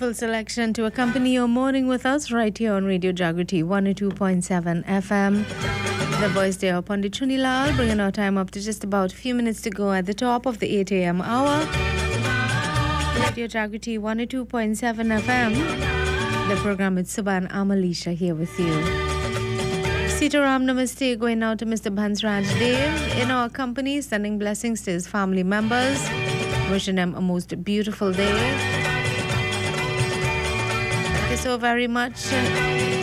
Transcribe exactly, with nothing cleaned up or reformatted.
beautiful selection to accompany your morning with us right here on Radio Jagriti one oh two point seven F M. The voice there, Pandit Chunilal, bringing our time up to just about a few minutes to go at the top of the eight a.m. hour. Radio Jagriti one oh two point seven F M. The program is Suban Amalisha here with you. Sitaram Namaste going out to Mister Bhansraj Dev in our company, sending blessings to his family members, wishing them a most beautiful day. Thank you so very much.